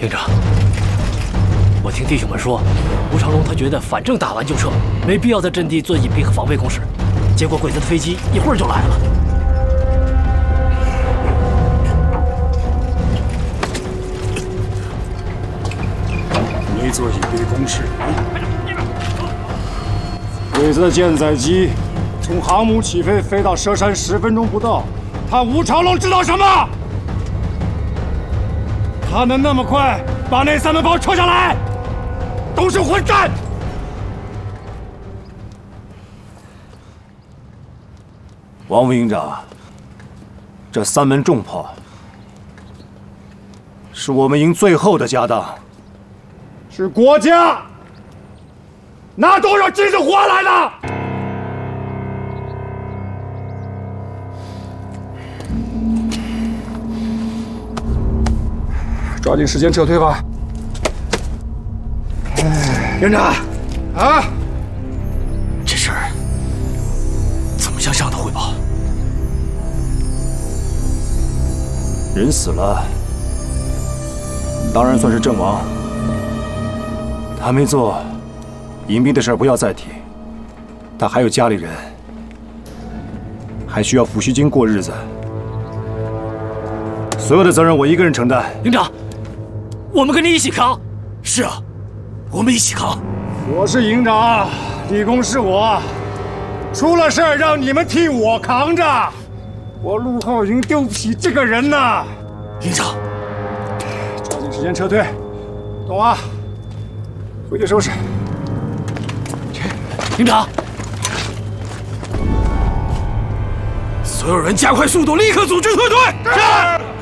营长，我听弟兄们说，吴长龙他觉得反正打完就撤，没必要在阵地做隐蔽和防备工事。结果鬼子的飞机一会儿就来了。 没做隐蔽工事。鬼子的舰载机从航母起飞，飞到佘山10分钟不到。他吴长龙知道什么？他能那么快把那3门炮撤下来，都是混战！ 王副营长，这3门重炮是我们营最后的家当， 是国家拿多少金子换来的？抓紧时间撤退吧。 营长， 啊， 这事儿怎么向上头汇报？ 人死了，当然算是阵亡。他没做隐蔽的事儿，不要再提。他还有家里人，还需要抚恤金过日子。所有的责任我一个人承担。 营长，我们跟你一起扛。是啊，我们一起扛。 我是营长，立功是我，出了事儿让你们替我扛着。我陆浩营丢不起这个人呐。 营长， 抓紧时间撤退，懂啊？回去收拾。 营长，所有人加快速度，立刻组织撤退。是。